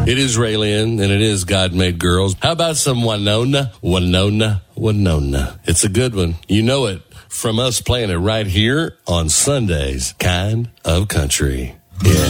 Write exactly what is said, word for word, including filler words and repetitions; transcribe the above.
It is Raylene, and it is God Made Girls. How about some Winona, Winona, Winona? It's a good one. You know it from us playing it right here on Sundays. Kind of Country. Yeah.